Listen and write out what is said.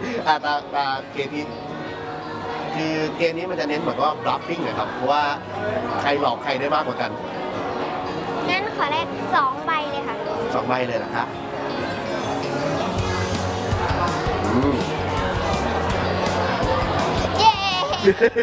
ตาเกมนี้คือเกมนี้มันจะเน้นเหมือนว่าบลัฟฟิ้งนะครับเพราะว่าใครหลอกใครได้มากกว่ากันงั้นขอเลข2 ใบเลยค่ะ 2 ใบเลยนะคะเย้